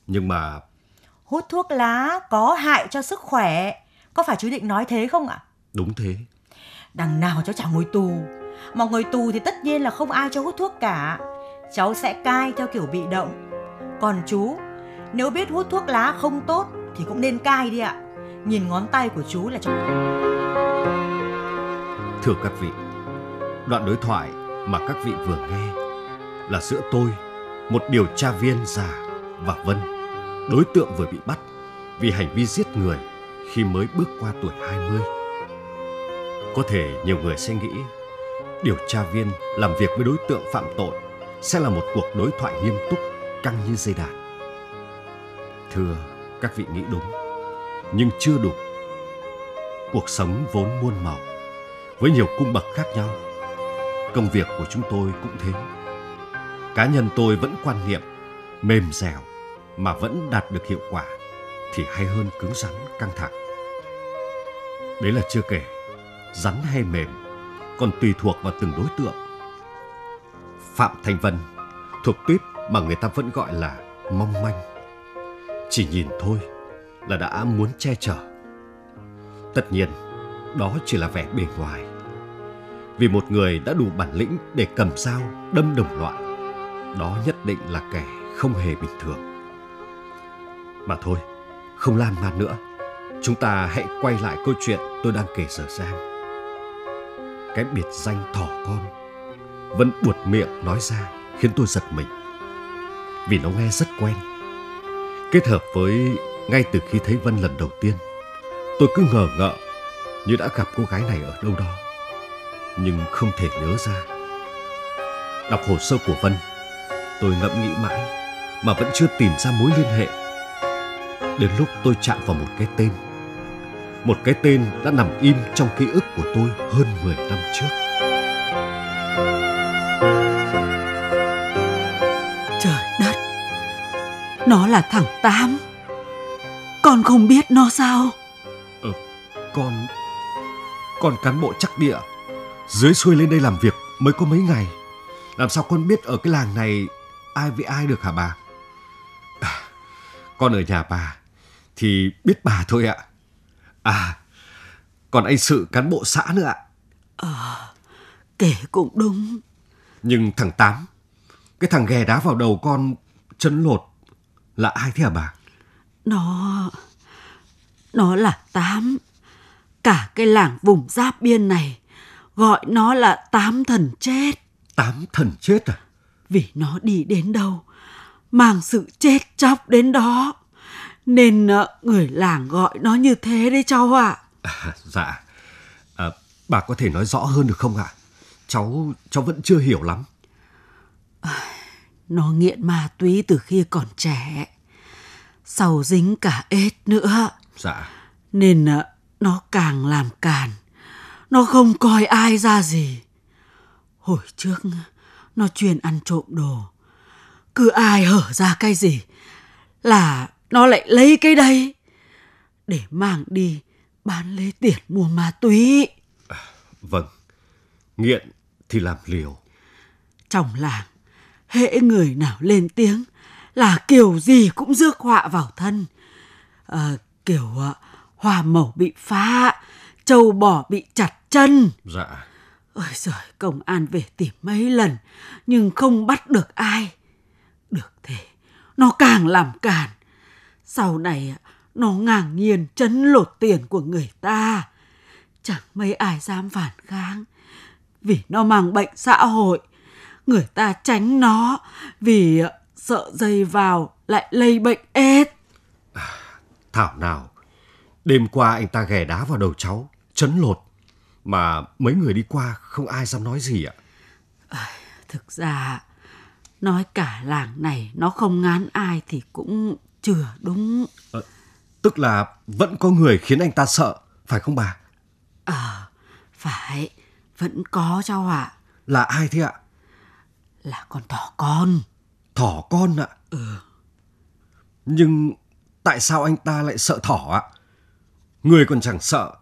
Nhưng mà... Hút thuốc lá có hại cho sức khỏe. Có phải chú định nói thế không ạ? Đúng thế. Đằng nào cháu chẳng ngồi tù. Mà ngồi tù thì tất nhiên là không ai cho hút thuốc cả. Cháu sẽ cai theo kiểu bị động. Còn chú, nếu biết hút thuốc lá không tốt thì cũng nên cai đi ạ. Nhìn ngón tay của chú là cháu... Thưa các vị, đoạn đối thoại mà các vị vừa nghe là giữa tôi, một điều tra viên già, và Vân, đối tượng vừa bị bắt vì hành vi giết người khi mới bước qua tuổi 20. Có thể nhiều người sẽ nghĩ điều tra viên làm việc với đối tượng phạm tội sẽ là một cuộc đối thoại nghiêm túc, căng như dây đàn. Thưa các vị nghĩ đúng, nhưng chưa đủ. Cuộc sống vốn muôn màu, với nhiều cung bậc khác nhau. Công việc của chúng tôi cũng thế. Cá nhân tôi vẫn quan niệm mềm dẻo mà vẫn đạt được hiệu quả thì hay hơn cứng rắn căng thẳng. Đấy là chưa kể rắn hay mềm còn tùy thuộc vào từng đối tượng. Phạm Thanh Vân thuộc tuýp mà người ta vẫn gọi là mong manh. Chỉ nhìn thôi là đã muốn che chở. Tất nhiên đó chỉ là vẻ bề ngoài. Vì một người đã đủ bản lĩnh để cầm dao đâm đồng loại, đó nhất định là kẻ không hề bình thường. Mà thôi, không lan man nữa, chúng ta hãy quay lại câu chuyện tôi đang kể dở dang. Cái biệt danh thỏ con Vân buột miệng nói ra khiến tôi giật mình, vì nó nghe rất quen. Kết hợp với ngay từ khi thấy Vân lần đầu tiên, tôi cứ ngờ ngợ như đã gặp cô gái này ở đâu đó, nhưng không thể nhớ ra. Đọc hồ sơ của Vân, tôi ngẫm nghĩ mãi mà vẫn chưa tìm ra mối liên hệ. Đến lúc tôi chạm vào một cái tên đã nằm im trong ký ức của tôi hơn 10 năm trước. Trời đất, nó là thằng Tám. Con không biết nó sao? Con cán bộ chắc địa, dưới xuôi lên đây làm việc mới có mấy ngày. Làm sao con biết ở cái làng này ai với ai được hả bà? Con ở nhà bà thì biết bà thôi ạ. Còn anh Sự cán bộ xã nữa ạ. Kể cũng đúng. Nhưng thằng Tám, cái thằng ghè đá vào đầu con chân lột, là ai thế hả bà? Nó là Tám. Cả cái làng vùng giáp biên này gọi nó là Tám thần chết. Tám thần chết à? Vì nó đi đến đâu mang sự chết chóc đến đó, nên người làng gọi nó như thế đấy cháu ạ. Dạ. Bà có thể nói rõ hơn được không ạ? Cháu vẫn chưa hiểu lắm. Nó nghiện ma túy từ khi còn trẻ, sau dính cả ết nữa. Dạ. Nên nó càng làm càn. Nó không coi ai ra gì. Hồi trước nó chuyên ăn trộm đồ. Cứ ai hở ra cái gì là nó lại lấy cái đấy để mang đi bán lấy tiền mua ma túy. Vâng, nghiện thì làm liều. Trong làng, hễ người nào lên tiếng là kiểu gì cũng rước họa vào thân. Kiểu hoa màu bị phá, trâu bò bị chặt chân. Dạ. Ôi giời, công an về tìm mấy lần nhưng không bắt được ai. Được thế, nó càng làm càn. Sau này nó ngang nhiên trấn lột tiền của người ta. Chẳng mấy ai dám phản kháng, vì nó mang bệnh xã hội. Người ta tránh nó vì sợ dây vào lại lây bệnh ết. Thảo nào, đêm qua anh ta ghè đá vào đầu cháu, trấn lột, mà mấy người đi qua không ai dám nói gì ạ. Thực ra, nói cả làng này nó không ngán ai thì cũng chưa đúng. Tức là vẫn có người khiến anh ta sợ, phải không bà? Phải, vẫn có cháu ạ. Là ai thế ạ? Là con thỏ con. Thỏ con ạ? Nhưng tại sao anh ta lại sợ thỏ ạ? Người còn chẳng sợ